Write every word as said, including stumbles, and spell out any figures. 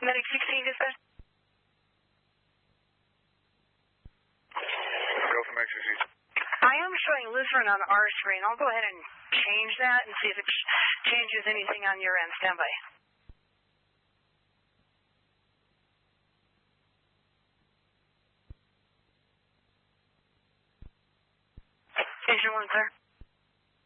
Medic sixteen, dispatch. Go from Medic sixteen. I am showing Lutheran on our screen. I'll go ahead and change that and see if it ch changes anything on your end. Stand by. Station one, sir.